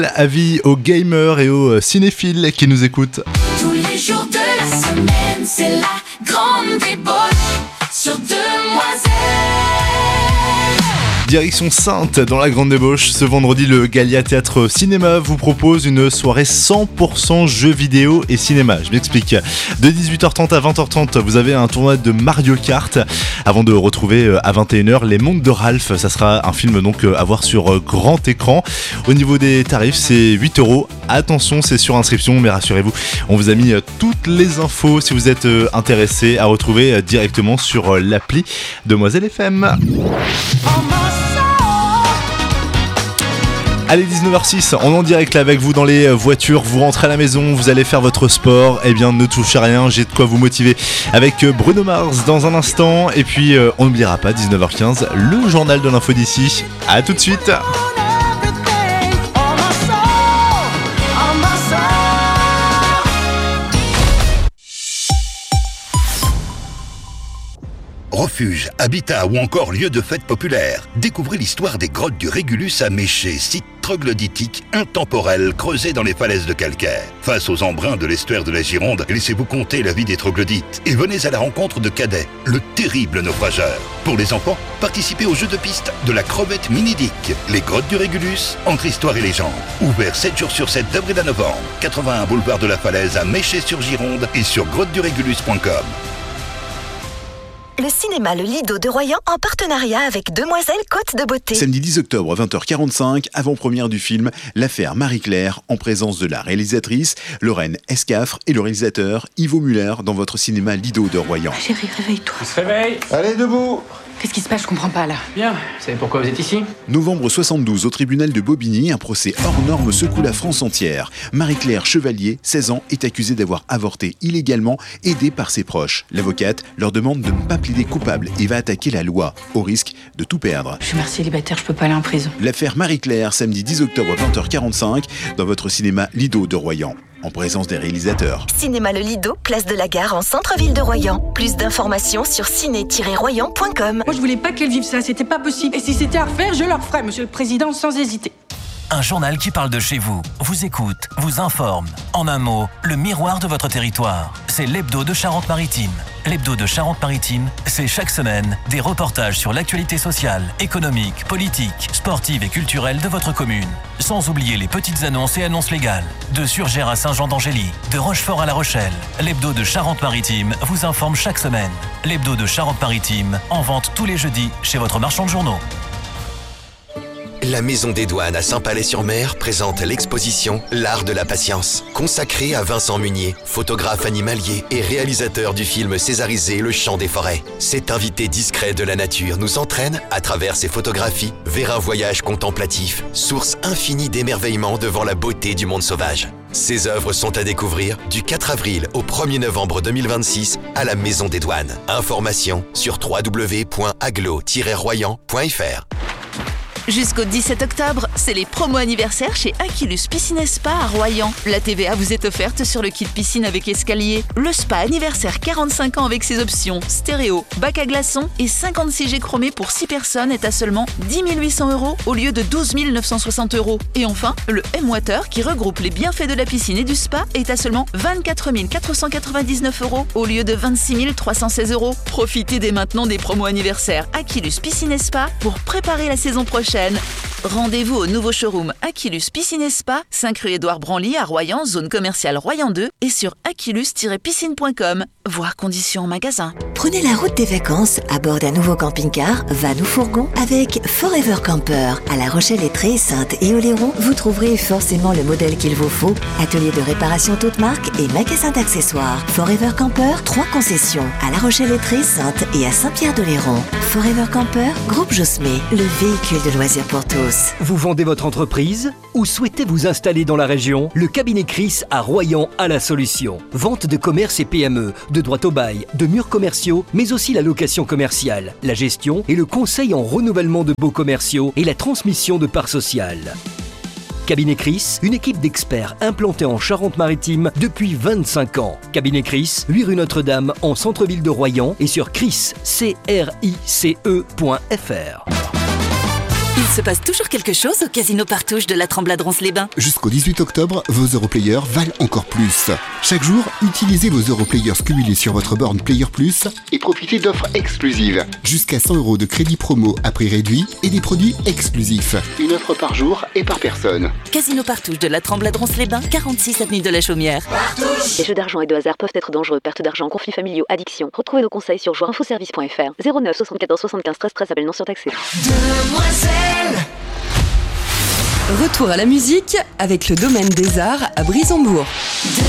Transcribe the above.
Avis aux gamers et aux cinéphiles qui nous écoutent. Tous les jours de la semaine, c'est la grande débauche sur Demoiselle. Direction Sainte dans la Grande Débauche. Ce vendredi, le Gallia Théâtre Cinéma vous propose une soirée 100% jeux vidéo et cinéma. Je m'explique. De 18h30 à 20h30, vous avez un tournoi de Mario Kart avant de retrouver à 21h Les Mondes de Ralph. Ça sera un film donc à voir sur grand écran. Au niveau des tarifs, c'est 8€. Attention, c'est sur inscription, mais rassurez-vous, on vous a mis toutes les infos si vous êtes intéressé à retrouver directement sur l'appli Demoiselle FM. Allez, 19h06, on est en direct là avec vous dans les voitures, vous rentrez à la maison, vous allez faire votre sport, eh bien ne touchez à rien, j'ai de quoi vous motiver avec Bruno Mars dans un instant, et puis on n'oubliera pas, 19h15, le journal de l'info d'ici, à tout de suite. Refuge, habitat ou encore lieu de fête populaire. Découvrez l'histoire des grottes du Régulus à Méché, site troglodytique intemporel creusé dans les falaises de calcaire. Face aux embruns de l'estuaire de la Gironde, laissez-vous conter la vie des troglodytes et venez à la rencontre de Cadet, le terrible naufrageur. Pour les enfants, participez au jeu de piste de la crevette mini-dick. Les grottes du Régulus, entre histoire et légende. Ouvert 7 jours sur 7 d'avril à novembre. 81 boulevard de la Falaise à Méché-sur-Gironde et sur grottedurégulus.com. Le cinéma Le Lido de Royan en partenariat avec Demoiselle Côte de Beauté. Samedi 10 octobre, 20h45, avant-première du film L'affaire Marie-Claire, en présence de la réalisatrice Lorraine Escafre et le réalisateur Ivo Muller dans votre cinéma Lido de Royan. Chérie, réveille-toi. On se réveille. Allez, debout. Qu'est-ce qui se passe? Je comprends pas là. Bien, vous savez pourquoi vous êtes ici? Novembre 72, au tribunal de Bobigny, un procès hors norme secoue la France entière. Marie-Claire Chevalier, 16 ans, est accusée d'avoir avorté illégalement, aidée par ses proches. L'avocate leur demande de ne pas plaider coupable et va attaquer la loi, au risque de tout perdre. Je suis mère célibataire, je peux pas aller en prison. L'affaire Marie-Claire, samedi 10 octobre 20h45, dans votre cinéma Lido de Royan. En présence des réalisateurs. Cinéma Le Lido, place de la Gare en centre-ville de Royan. Plus d'informations sur ciné-royan.com. Moi je voulais pas qu'elle vive ça, c'était pas possible. Et si c'était à refaire, je le referais, monsieur le président, sans hésiter. Un journal qui parle de chez vous, vous écoute, vous informe. En un mot, le miroir de votre territoire. C'est l'Hebdo de Charente-Maritime. L'Hebdo de Charente-Maritime, c'est chaque semaine des reportages sur l'actualité sociale, économique, politique, sportive et culturelle de votre commune. Sans oublier les petites annonces et annonces légales. De Surgères à Saint-Jean-d'Angély, de Rochefort à La Rochelle, l'Hebdo de Charente-Maritime vous informe chaque semaine. L'Hebdo de Charente-Maritime, en vente tous les jeudis chez votre marchand de journaux. La Maison des Douanes à Saint-Palais-sur-Mer présente l'exposition L'Art de la Patience, consacrée à Vincent Munier, photographe animalier et réalisateur du film césarisé Le Chant des Forêts. Cet invité discret de la nature nous entraîne, à travers ses photographies, vers un voyage contemplatif, source infinie d'émerveillement devant la beauté du monde sauvage. Ces œuvres sont à découvrir du 4 avril au 1er novembre 2026 à la Maison des Douanes. Informations sur www.aglo-royan.fr. Jusqu'au 17 octobre, c'est les promos anniversaires chez Aquilus Piscine et Spa à Royan. La TVA vous est offerte sur le kit piscine avec escalier. Le spa anniversaire 45 ans avec ses options stéréo, bac à glaçons et 56 G chromés pour 6 personnes est à seulement 10 800 € au lieu de 12 960 €. Et enfin, le M-Water qui regroupe les bienfaits de la piscine et du spa est à seulement 24 499 € au lieu de 26 316 €. Profitez dès maintenant des promos anniversaires Aquilus Piscine et Spa pour préparer la saison prochaine. Rendez-vous au nouveau showroom Aquilus Piscine et Spa, 5 rue Édouard Branly à Royan, zone commerciale Royan 2 et sur aquilus-piscine.com. Voir conditions en magasin. Prenez la route des vacances à bord d'un nouveau camping-car, van ou fourgon avec Forever Camper. À La Rochelle-Lettrée, Sainte et Oléron, vous trouverez forcément le modèle qu'il vous faut. Atelier de réparation toute marque et magasin d'accessoires. Forever Camper, 3 concessions. À La Rochelle-Lettrée, Sainte et à Saint-Pierre-d'Oléron. Forever Camper, groupe Josmé, le véhicule de loisirs pour tous. Vous vendez votre entreprise ou souhaitez vous installer dans la région? Le cabinet Chris à Royan a la solution. Vente de commerce et PME, de droit au bail, de murs commerciaux, mais aussi la location commerciale, la gestion et le conseil en renouvellement de baux commerciaux et la transmission de parts sociales. Cabinet Chris, une équipe d'experts implantés en Charente-Maritime depuis 25 ans. Cabinet Chris, 8 rue Notre-Dame en centre-ville de Royan et sur chris.fr. Il se passe toujours quelque chose au Casino Partouche de la Trembladronce-les-Bains. Jusqu'au 18 octobre, vos Europlayers valent encore plus. Chaque jour, utilisez vos Europlayers cumulés sur votre borne Player Plus et profitez d'offres exclusives. Jusqu'à 100 € de crédit promo à prix réduit et des produits exclusifs. Une offre par jour et par personne. Casino Partouche de la Trembladronce-les-Bains, 46 avenue de la Chaumière. Partouche. Les jeux d'argent et de hasard peuvent être dangereux. Perte d'argent, conflits familiaux, addiction. Retrouvez nos conseils sur joueurinfoservice.fr. 09 74 75 13 13, appel non surtaxé. Demoiselle. Retour à la musique avec le Domaine des Arts à Brisombourg.